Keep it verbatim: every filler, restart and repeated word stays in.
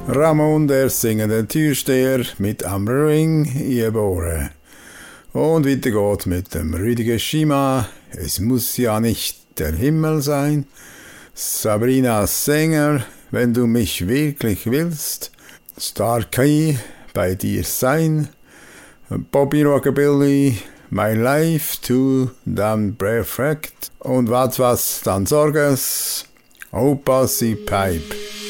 Ramon, der singende Türsteher mit Am Ring ihr Bohre. Und weiter geht mit dem Rüdiger Schima. Es muss ja nicht der Himmel sein. Sabrina Sänger, wenn du mich wirklich willst. Star Key, bei dir sein. Bobby Rockabilly, My Life to Damn Perfect. Und was was dann Sorges, Opa sie Pipe.